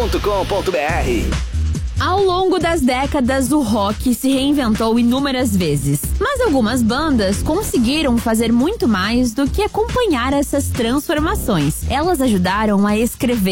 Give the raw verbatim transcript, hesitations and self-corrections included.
ponto com ponto b r. Ao longo das décadas, o rock se reinventou inúmeras vezes. Mas algumas bandas conseguiram fazer muito mais do que acompanhar essas transformações. Elas ajudaram a escrever